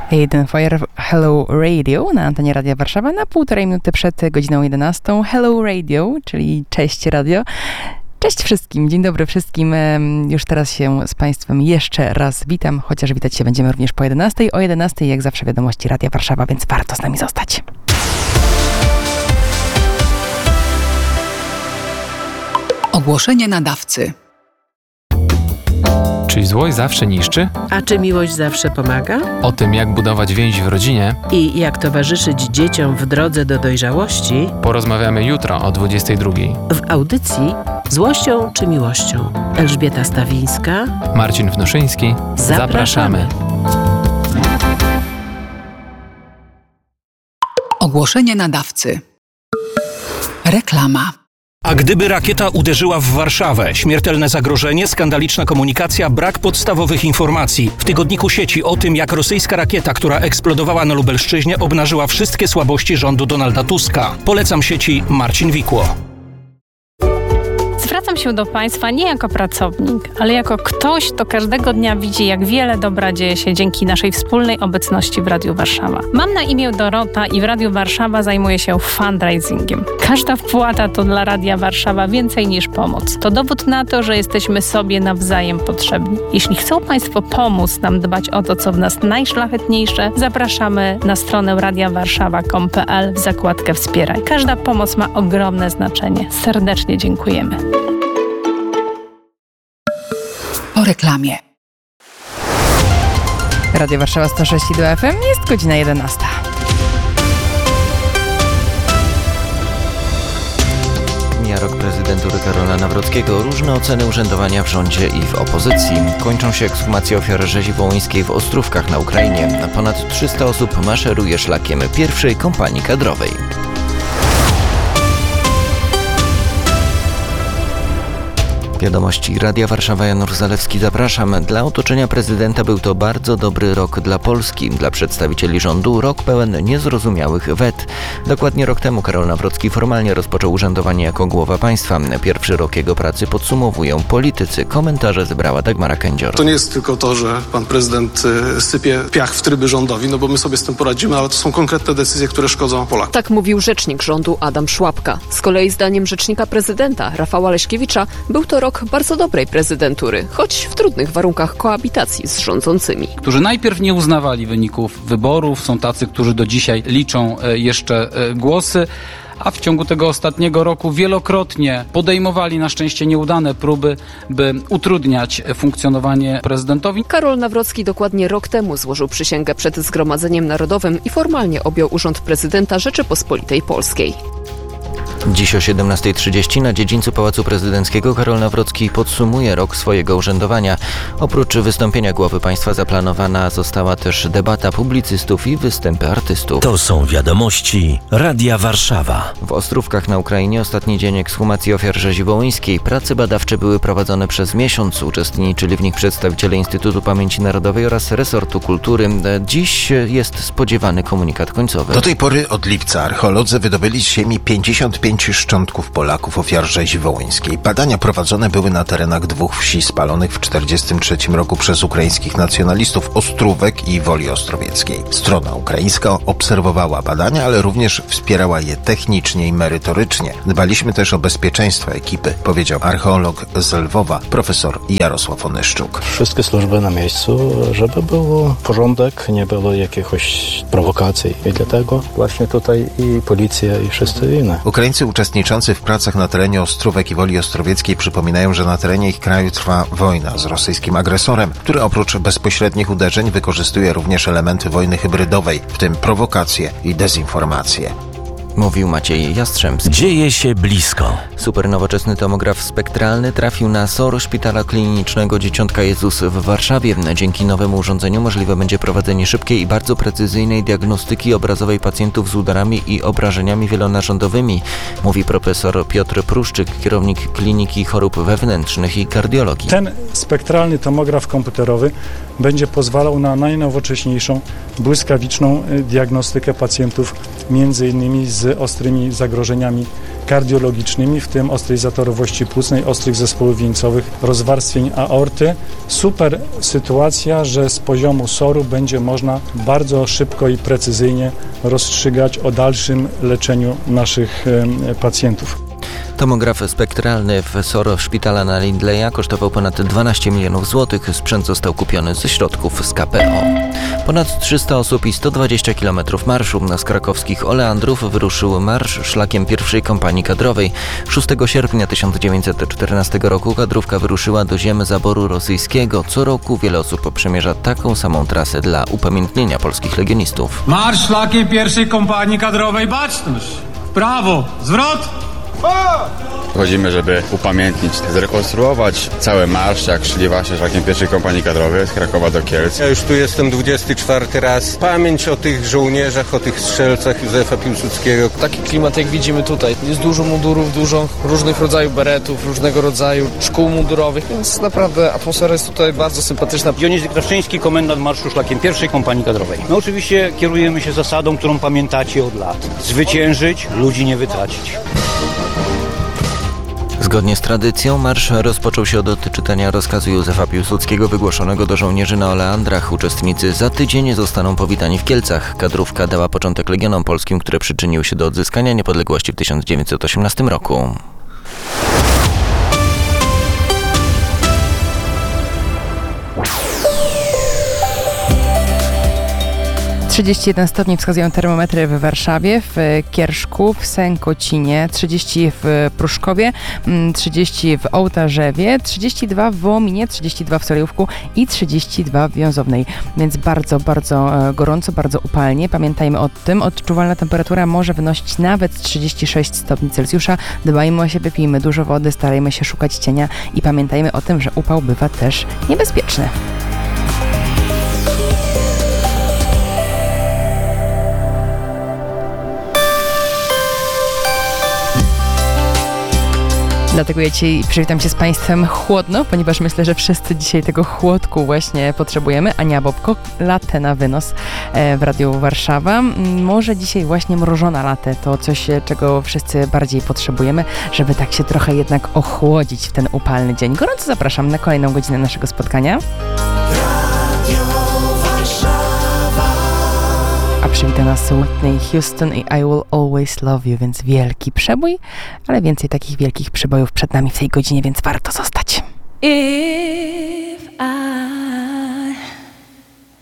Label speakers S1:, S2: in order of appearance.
S1: Aiden Fire, Hello Radio na antenie Radia Warszawa na 1,5 minuty przed godziną 11. Hello Radio, czyli cześć radio. Cześć wszystkim, dzień dobry wszystkim. Już teraz się z Państwem jeszcze raz witam, chociaż witać się będziemy również po 11. O 11 jak zawsze wiadomości Radia Warszawa, więc warto z nami zostać.
S2: Ogłoszenie nadawcy.
S3: Czy złość zawsze niszczy?
S4: A czy miłość zawsze pomaga?
S3: O tym, jak budować więź w rodzinie
S4: I jak towarzyszyć dzieciom w drodze do dojrzałości,
S3: porozmawiamy jutro o 22:00.
S4: w audycji Złością czy miłością. Elżbieta Stawińska,
S3: Marcin Wnoszyński. Zapraszamy.
S2: Ogłoszenie nadawcy. Reklama.
S5: A gdyby rakieta uderzyła w Warszawę? Śmiertelne zagrożenie, skandaliczna komunikacja, brak podstawowych informacji. W tygodniku sieci o tym, jak rosyjska rakieta, która eksplodowała na Lubelszczyźnie, obnażyła wszystkie słabości rządu Donalda Tuska. Polecam sieci Marcin Wikło.
S6: Zwracam się do Państwa nie jako pracownik, ale jako ktoś, kto każdego dnia widzi, jak wiele dobra dzieje się dzięki naszej wspólnej obecności w Radiu Warszawa. Mam na imię Dorota i w Radiu Warszawa zajmuję się fundraisingiem. Każda wpłata to dla Radia Warszawa więcej niż pomoc. To dowód na to, że jesteśmy sobie nawzajem potrzebni. Jeśli chcą Państwo pomóc nam dbać o to, co w nas najszlachetniejsze, zapraszamy na stronę radiawarszawa.com.pl w zakładkę Wspieraj. Każda pomoc ma ogromne znaczenie. Serdecznie dziękujemy.
S2: Po reklamie.
S1: Radio Warszawa 106,2 FM, jest godzina 11.
S7: Mija rok prezydentury Karola Nawrockiego. Różne oceny urzędowania w rządzie i w opozycji. Kończą się ekshumacje ofiar rzezi wołyńskiej w Ostrówkach na Ukrainie. Ponad 300 osób maszeruje szlakiem pierwszej kompanii kadrowej. Wiadomości Radia Warszawa, Janusz Zalewski, zapraszam. Dla otoczenia prezydenta był to bardzo dobry rok dla Polski. Dla przedstawicieli rządu rok pełen niezrozumiałych wet. Dokładnie rok temu Karol Nawrocki formalnie rozpoczął urzędowanie jako głowa państwa. Pierwszy rok jego pracy podsumowują politycy. Komentarze zebrała Dagmara Kędzior.
S8: To nie jest tylko to, że pan prezydent sypie piach w tryby rządowi, no bo my sobie z tym poradzimy, ale to są konkretne decyzje, które szkodzą Polakom.
S9: Tak mówił rzecznik rządu Adam Szłapka. Z kolei zdaniem rzecznika prezydenta Rafała Leśkiewicza był to rok bardzo dobrej prezydentury, choć w trudnych warunkach koabitacji z rządzącymi.
S10: Którzy najpierw nie uznawali wyników wyborów, są tacy, którzy do dzisiaj liczą jeszcze głosy, a w ciągu tego ostatniego roku wielokrotnie podejmowali na szczęście nieudane próby, by utrudniać funkcjonowanie prezydentowi.
S9: Karol Nawrocki dokładnie rok temu złożył przysięgę przed Zgromadzeniem Narodowym i formalnie objął urząd prezydenta Rzeczypospolitej Polskiej.
S7: Dziś o 17:30 na dziedzińcu Pałacu Prezydenckiego Karol Nawrocki podsumuje rok swojego urzędowania. Oprócz wystąpienia głowy państwa zaplanowana została też debata publicystów i występy artystów.
S11: To są wiadomości Radia Warszawa.
S7: W Ostrówkach na Ukrainie ostatni dzień ekshumacji ofiar rzezi wołyńskiej. Prace badawcze były prowadzone przez miesiąc. Uczestniczyli w nich przedstawiciele Instytutu Pamięci Narodowej oraz resortu kultury. Dziś jest spodziewany komunikat końcowy.
S12: Do tej pory od lipca archeolodzy wydobyli z ziemi 55 szczątków Polaków ofiar rzezi wołyńskiej. Badania prowadzone były na terenach dwóch wsi spalonych w 1943 roku przez ukraińskich nacjonalistów Ostrówek i Woli Ostrowieckiej. Strona ukraińska obserwowała badania, ale również wspierała je technicznie i merytorycznie. Dbaliśmy też o bezpieczeństwo ekipy, powiedział archeolog z Lwowa, profesor Jarosław Onyszczuk.
S13: Wszystkie służby na miejscu, żeby był porządek, nie było jakichś prowokacji i dlatego właśnie tutaj i policja i wszyscy inne.
S12: Ukraińcy uczestniczący w pracach na terenie Ostrówek i Woli Ostrowieckiej przypominają, że na terenie ich kraju trwa wojna z rosyjskim agresorem, który oprócz bezpośrednich uderzeń wykorzystuje również elementy wojny hybrydowej, w tym prowokacje i dezinformacje.
S7: Mówił Maciej Jastrzębski.
S11: Dzieje się blisko.
S7: Supernowoczesny tomograf spektralny trafił na SOR Szpitala Klinicznego Dzieciątka Jezus w Warszawie. Dzięki nowemu urządzeniu możliwe będzie prowadzenie szybkiej i bardzo precyzyjnej diagnostyki obrazowej pacjentów z udarami i obrażeniami wielonarządowymi, mówi profesor Piotr Pruszczyk, kierownik Kliniki Chorób Wewnętrznych i Kardiologii.
S14: Ten spektralny tomograf komputerowy będzie pozwalał na najnowocześniejszą, błyskawiczną diagnostykę pacjentów między innymi z ostrymi zagrożeniami kardiologicznymi, w tym ostrej zatorowości płucnej, ostrych zespołów wieńcowych, rozwarstwień aorty. Super sytuacja, że z poziomu SOR-u będzie można bardzo szybko i precyzyjnie rozstrzygać o dalszym leczeniu naszych pacjentów.
S7: Tomograf spektralny w SOR szpitala na Lindleya kosztował ponad 12 milionów złotych. Sprzęt został kupiony ze środków z KPO. Ponad 300 osób i 120 km marszu. Z krakowskich Oleandrów wyruszył marsz szlakiem pierwszej kompanii kadrowej. 6 sierpnia 1914 roku kadrówka wyruszyła do ziem zaboru rosyjskiego. Co roku wiele osób poprzemierza taką samą trasę dla upamiętnienia polskich legionistów.
S15: Marsz szlakiem pierwszej kompanii kadrowej Baczność. W prawo, zwrot!
S16: Chodzimy, żeby upamiętnić, zrekonstruować cały marsz, jak szli właśnie szlakiem pierwszej kompanii kadrowej z Krakowa do Kielc.
S17: Ja już tu jestem 24 raz. Pamięć o tych żołnierzach, o tych strzelcach Józefa Piłsudskiego.
S18: Taki klimat, jak widzimy tutaj. Jest dużo mundurów, dużo różnych rodzajów beretów, różnego rodzaju szkół mundurowych, więc naprawdę atmosfera jest tutaj bardzo sympatyczna.
S19: Dionizji Krawczyński, komendant marszu szlakiem pierwszej kompanii kadrowej. No oczywiście kierujemy się zasadą, którą pamiętacie od lat. Zwyciężyć, ludzi nie wytracić.
S7: Zgodnie z tradycją marsz rozpoczął się od odczytania rozkazu Józefa Piłsudskiego wygłoszonego do żołnierzy na Oleandrach. Uczestnicy za tydzień zostaną powitani w Kielcach. Kadrówka dała początek Legionom Polskim, które przyczyniły się do odzyskania niepodległości w 1918 roku.
S1: 31 stopni wskazują termometry w Warszawie, w Kierszku, w Sękocinie, 30 w Pruszkowie, 30 w Ołtarzewie, 32 w Wołominie, 32 w Solejówku i 32 w Wiązownej. Więc bardzo, bardzo gorąco, bardzo upalnie. Pamiętajmy o tym, odczuwalna temperatura może wynosić nawet 36 stopni Celsjusza. Dbajmy o siebie, pijmy dużo wody, starajmy się szukać cienia i pamiętajmy o tym, że upał bywa też niebezpieczny. Dlatego ja dzisiaj przywitam się z Państwem chłodno, ponieważ myślę, że wszyscy dzisiaj tego chłodku właśnie potrzebujemy. Ania Bobko, latte na wynos w Radiu Warszawa. Może dzisiaj właśnie mrożona latte to coś, czego wszyscy bardziej potrzebujemy, żeby tak się trochę jednak ochłodzić w ten upalny dzień. Gorąco zapraszam na kolejną godzinę naszego spotkania. A przywita nas Whitney Houston i I Will Always Love You, więc wielki przebój, ale więcej takich wielkich przebojów przed nami w tej godzinie, więc warto zostać.